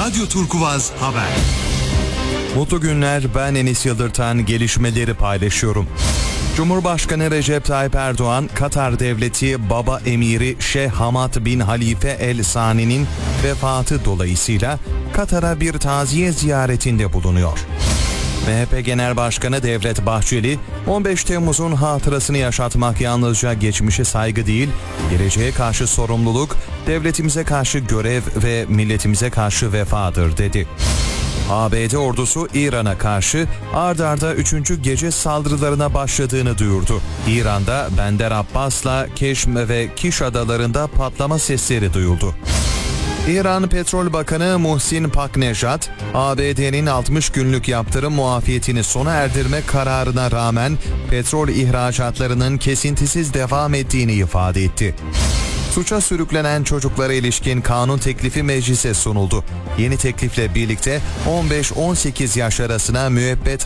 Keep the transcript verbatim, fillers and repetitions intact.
Radyo Turkuvaz Haber. Mutlu günler, ben Enis Yıldırtan, gelişmeleri paylaşıyorum. Cumhurbaşkanı Recep Tayyip Erdoğan, Katar Devleti Baba Emiri Şeyh Hamad bin Halife El Sani'nin vefatı dolayısıyla Katar'a bir taziye ziyaretinde bulunuyor. M H P Genel Başkanı Devlet Bahçeli, on beş Temmuz'un hatırasını yaşatmak yalnızca geçmişe saygı değil, geleceğe karşı sorumluluk, devletimize karşı görev ve milletimize karşı vefadır dedi. A B D ordusu İran'a karşı ard arda üçüncü gece saldırılarına başladığını duyurdu. İran'da Bender Abbas'la Keşm ve Kiş adalarında patlama sesleri duyuldu. İran Petrol Bakanı Muhsin Paknejad, A B D'nin altmış günlük yaptırım muafiyetini sona erdirme kararına rağmen petrol ihracatlarının kesintisiz devam ettiğini ifade etti. Suça sürüklenen çocuklara ilişkin kanun teklifi meclise sunuldu. Yeni teklifle birlikte on beş on sekiz yaş arasına müebbet